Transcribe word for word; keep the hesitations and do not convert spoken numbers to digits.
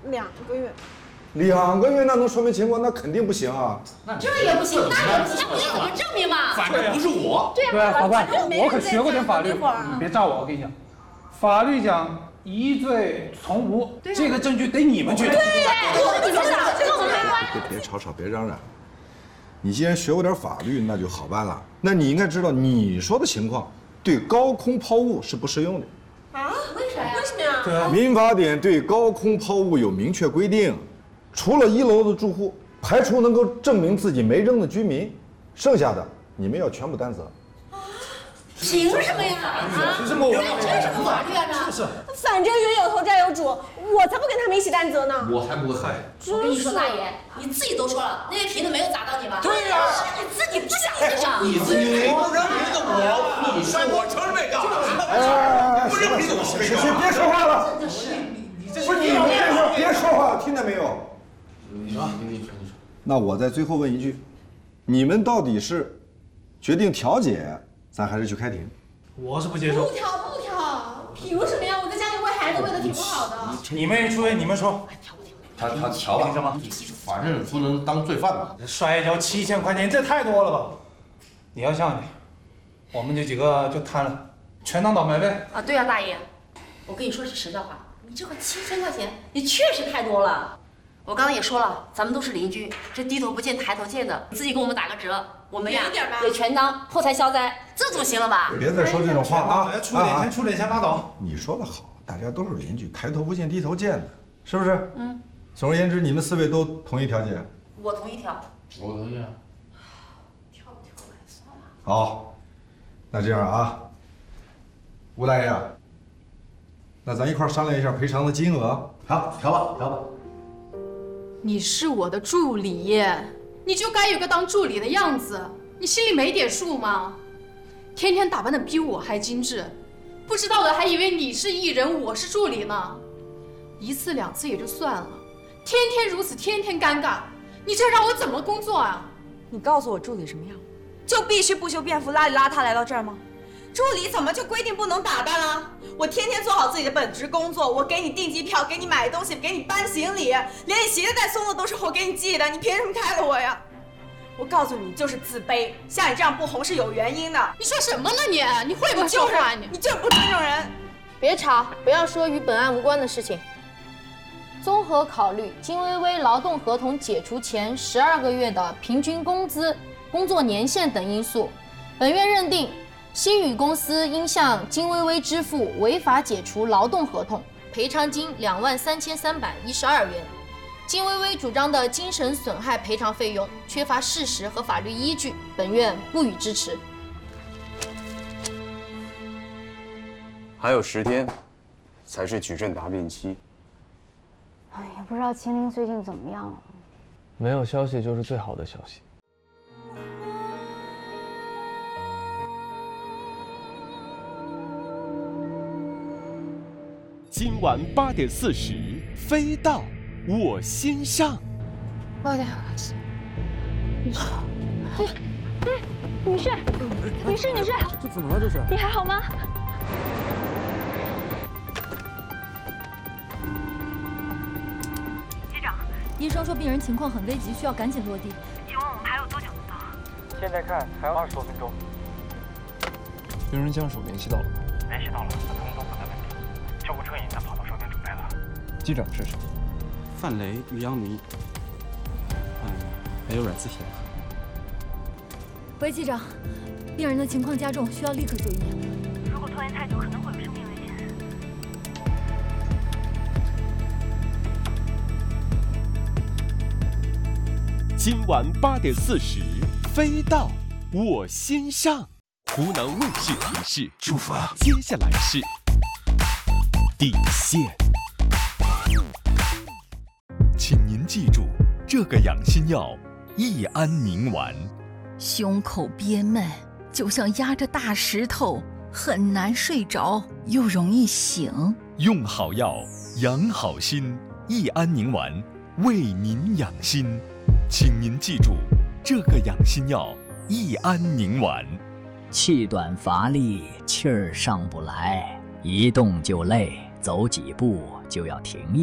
两个月。 两个月那能说明情况？那肯定不行啊！ 这也不行，那也不行，那你怎么证明嘛？ 反正不是我。 对啊，法官，我可学过点法律，你别炸我，我跟你讲，法律讲疑罪从无，这个证据得你们去。 对，你们俩这个没关。 别别吵吵，别嚷嚷。你既然学过点法律，那就好办了。那你应该知道，你说的情况对高空抛物是不适用的。 啊？为啥呀？为什么呀？ 对啊， 民法典对高空抛物有明确规定。除了一楼的住户，排除能够证明自己没扔的居民，剩下的你们要全部担责。 凭什么呀？啊？ 凭什么？我这是什么法律啊？这是。 反正冤有头债有主，我才不跟他们一起担责呢。 我才不会害。 我跟你说，大爷，你自己都说了，那些瓶子没有砸到你吧？ 对呀， 是你自己不想身上。 你自己不扔瓶子，我你说我承认没干。 哎哎哎， 不扔瓶子我行行，别说话了。 真的是， 不是你别说别说话，听见没有？ 你说，你说，你说。 那我再最后问一句，你们到底是决定调解，咱还是去开庭？ 我是不接受。 不调不调，凭什么呀？我在家里喂孩子喂的挺不好的。 你们出位，你们说。 他他调吧，什么？反正不能当罪犯嘛。 摔跤七千块钱，这太多了吧？你要像你，我们这几个就摊了，全当倒霉呗。 啊，对呀，大爷，我跟你说是实在话，你这个七千块钱，也确实太多了。我刚刚也说了，咱们都是邻居，这低头不见抬头见的，你自己给我们打个折，我们呀也全当破财消灾，这总行了吧？ 别再说这种话啊！ 出点钱，出点钱拉倒。 你说的好，大家都是邻居，抬头不见低头见的，是不是？ 嗯。 总而言之，你们四位都同意调解？ 我同意调。 我同意啊。 调不调还算了。 好，那这样啊，吴大爷，那咱一块商量一下赔偿的金额。 好，调吧，调吧。 你是我的助理，你就该有个当助理的样子，你心里没点数吗？天天打扮的比我还精致，不知道的还以为你是艺人，我是助理呢。一次两次也就算了，天天如此，天天尴尬，你这让我怎么工作啊？ 你告诉我助理什么样，就必须不修边幅、邋里邋遢来到这儿吗？助理怎么就规定不能打扮了？我天天做好自己的本职工作，我给你订机票，给你买东西，给你搬行李，连你鞋带松了都是我给你系的，你凭什么开了我呀？我告诉你，就是自卑，像你这样不红是有原因的。 你说什么呢你？你会不会说话你？ 你就是不尊重人。 别吵，不要说与本案无关的事情。综合考虑金微微劳动合同解除前十二个月的平均工资、工作年限等因素，本院认定星宇公司应向金微微支付违法解除劳动合同赔偿金两万三千三百一十二元。金微微主张的精神损害赔偿费用缺乏事实和法律依据，本院不予支持。 还有十天，才是举证答辩期。 哎，也不知道秦林最近怎么样了。 没有消息就是最好的消息。 今晚八点四十，飞到我心上。 抱歉。哎哎，女士，女士，女士， 这怎么了？这是？ 你还好吗？ 机长，医生说病人情况很危急，需要赶紧落地。请问我们还有多久能到？ 现在看还有二十多分钟。病人家属联系到了吗？ 联系到了，他们都不在本地，救护车已经在跑道收点准备了。 机长是谁？ 范雷、于阳明，嗯，还有阮思贤。 喂，机长，病人的情况加重，需要立刻就医。如果拖延太久，可能会有生命危险。 今晚八点四十，飞到我心上。湖南卫视提示：出发。接下来是底线。请您记住，这个养心药益安宁丸。 胸口憋闷，就像压着大石头，很难睡着，又容易醒。 用好药，养好心，益安宁丸为您养心。请您记住，这个养心药益安宁丸。 气短乏力，气儿上不来，一动就累，走几步就要停一